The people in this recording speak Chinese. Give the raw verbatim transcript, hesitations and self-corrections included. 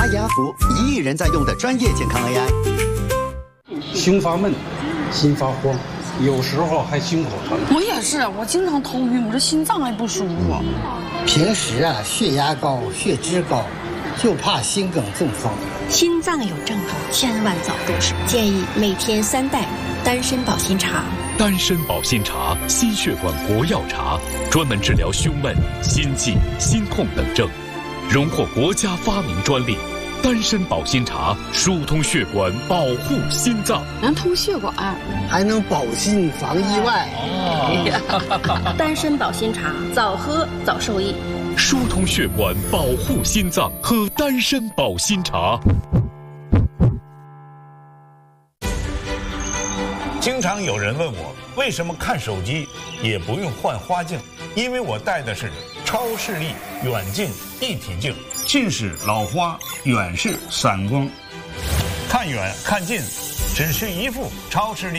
华牙福，一亿人在用的专业健康 A I。 胸发闷，心发慌，有时候还胸口疼。 我也是，我经常头晕，我这心脏还不舒服。 平时啊，血压高，血脂高，就怕心梗中风。 心脏有症状，千万早重视。建议每天三袋丹参保心茶。 丹参保心茶，心血管国药茶，专门治疗胸闷、心悸、心痛等症，荣获国家发明专利。丹参保心茶疏通血管，保护心脏， 能通血管， 还能保心防意外。 哦、丹参保心茶，早喝早受益。 疏通血管，保护心脏，喝丹参保心茶。 经常有人问我，为什么看手机也不用换花镜？因为我戴的是超视力远近一体镜，近视老花，远视散光，看远看近，只是一副超视力。